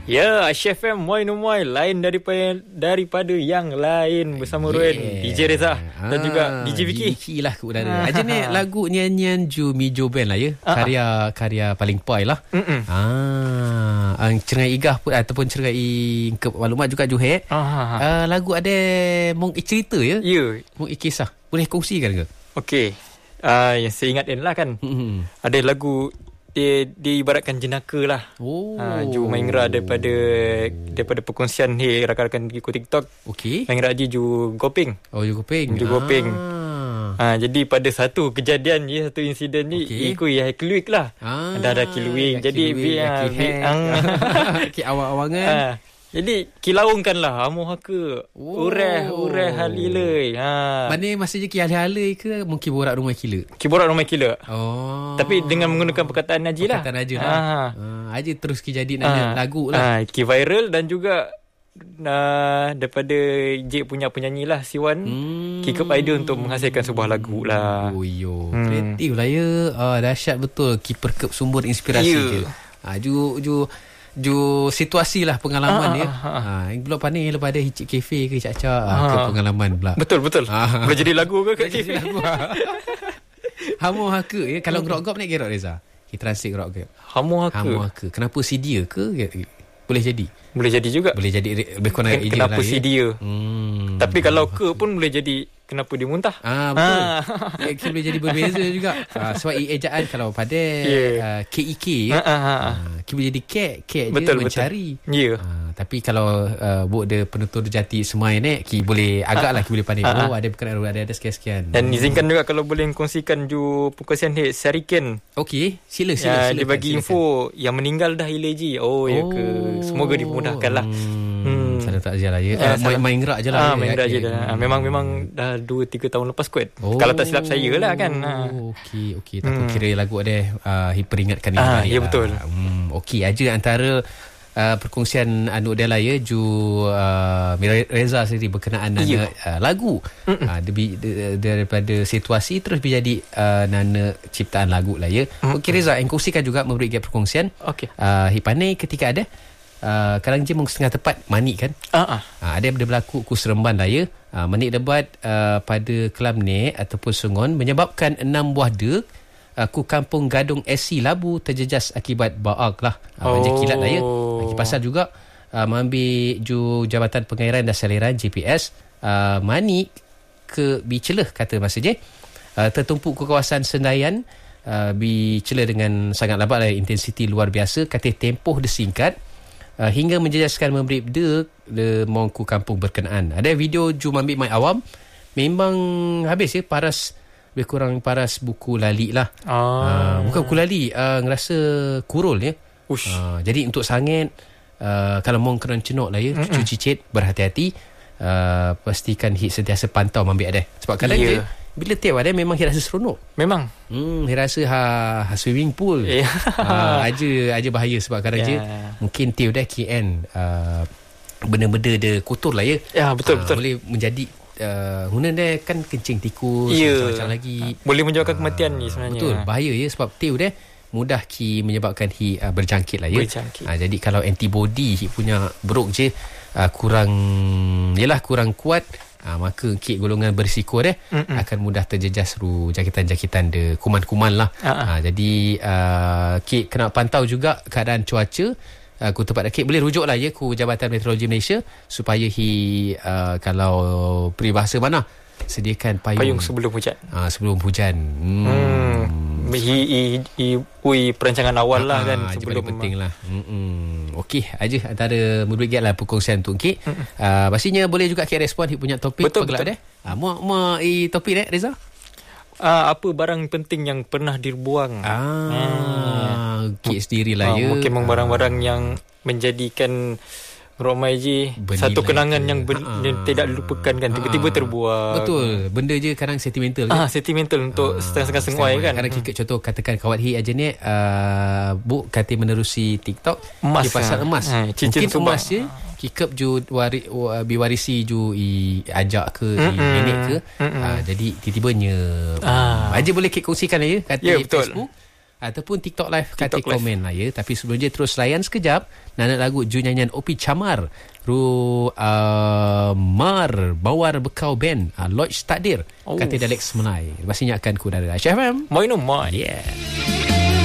Ya, Aisyah FM Moi No Moi, lain daripada yang lain bersama Ruin, DJ Reza dan juga DJ Vicky. Vicky lah ke udara. Aja ni lagu nyanyian Ju Mijo Band lah ya. Karya paling pai lah. Cerai Igah pun ataupun cerai ke maklumat juga Juhet. Lagu ada mong cerita ya. Ya. Mong kisah. Boleh kongsikan ke? Okey. Yang saya ingat lah kan. Ada lagu dia ibaratkan jenaka lah. Ju Maingra daripada perkongsian rakan-rakan ikut TikTok. Okey. Maingra Ju Goping. Ju Goping. Jadi pada satu kejadian ni, satu insiden ni, ikut Kiluik lah. Dah Kiluik. Jadi awang-awangan. Jadi kilaungkan lah amo haka ureh halilai. Mana masa je hal-halai ke mungkin borak rumah kila? Borak rumah kila. Tapi dengan menggunakan perkataan Naji lah. Perkataan Naji lah. Aja terus jadi lagu lah. Viral dan juga daripada J punya penyanyi lah Siwan kikap idea untuk menghasilkan sebuah lagu lah. Kreatif lah ya. Dahsyat betul. Keeper cup sumber inspirasi je. Ju situasi lah pengalaman dia. Belum pandai lepas ada hicik kafe ke caca ke pengalaman pula. Betul. Boleh jadi lagu ke kat kafe? Hamo haka ya. Kalau grok-grok naik gerok Reza. Kita translate grok-grok. Hamo haka. Kenapa si dia ke? Boleh jadi. Boleh jadi juga. Boleh jadi lebih kurang kenapa si dia. Tapi kalau ke pun boleh jadi kenapa dia muntah. Betul. Boleh jadi berbeza juga. Sebab ejaan kalau pada KEK boleh jadi kek je mencari. Tapi kalau buat dia penutur jati semai ni boleh agak lah boleh pandai. Ada berkenaan ada sekian-sekian. Dan izinkan juga kalau boleh kongsikan ju perkongsian Syariken. Okey, sila. Dia bagi info yang meninggal dah Ilaji. Ya ke. Semoga dimudahkan lah. Salam takziah lah ya. Main gerak je lah. Main gerak je dah. Memang dah 2-3 tahun lepas kot. Kalau tak silap saya lah kan. Okey. Tak kira lagu ada peringatkan ini. Ya betul. Okey, aja antara perkongsian anu dia lah ya Ju Reza sendiri berkenaan lagu. Daripada situasi terus menjadi nana ciptaan lagu lah ya. Okey Reza, yang kongsikan juga memberi perkongsian. Okey. Hipanai ketika ada kadang je setengah tepat manik kan. Ada berlaku ku seremban lah ya. Manik debat pada kelam ni ataupun sungon menyebabkan 6 buah dek ku kampung Gadung SC Labu terjejas akibat baak lah. Banjir kilat lah ya. Pasal juga mengambil ju Jabatan Pengairan dan Saliran JPS manik ke bicelah kata masa je tertumpuk ke kawasan Sendayan bicelah dengan sangat lambat lah, intensiti luar biasa kata tempoh disingkat hingga menjejaskan memberi dek le mongku kampung berkenaan. Ada video ju ambil mai awam memang habis ya paras lebih kurang paras buku lali lah. Bukan buku lali, ngerasa kurul ya. Jadi untuk sangit kalau mau kena cenok lah ya, cuci cicit, berhati-hati, pastikan hit sentiasa pantau ambil ada. Sebab kadang je bila tiap ada memang hit rasa seronok. Memang. Hit rasa swimming pool. Aja bahaya sebab kadang je mungkin tiap dah KN benda-benda dia kotor lah ya. Betul. Boleh menjadi guna dia kan kencing tikus macam-macam lagi. Boleh menyebabkan kematian ni sebenarnya. Betul, bahaya ya sebab tiu dia mudah menyebabkan berjangkit lah ya. Jadi kalau antibody punya beruk je kurang kuat, maka golongan berisiko dia akan mudah terjejas jangkitan-jangkitan de kuman-kuman lah. Jadi kena pantau juga keadaan cuaca. Ku tempat Kek boleh rujuk lah ya ku Jabatan Meteorologi Malaysia supaya kalau peribahasa mana sediakan payung sebelum hujan. Sebelum hujan. Perancangan awal lah kan sebelum penting lah. Okey aja antara memberi lah perkongsian untuk Kek. Pastinya boleh juga Kek respon Kek punya topik pegelak dia. Topik dia Reza. Apa barang penting yang pernah dibuang? Kek sendirilah ya. Mungkin barang-barang yang menjadikan Romai je satu kenangan yang tidak dilupakan kan, tiba-tiba terbuang. Betul. Benda je kadang sentimental kan? Sentimental untuk setengah-setengah senguai kan. Kadang contoh katakan kawat hi aja ni kata menerusi TikTok emas, di pasal emas. Mungkin emas je kikap ju biwarisi ju ajak ke nenek ke. Jadi tiba-tibanya aja boleh kongsikan ya kata Facebook. ataupun TikTok live kata komen lah ya. Tapi sebelum je terus layan sekejap nak lagu Ju nyanyian Opi Chamar Mar Bawar Bekau Band Lodge Takdir kata Dialek Semenai. Pastinya akan ku dari Aisyah FM. Moi no moi. Yeah.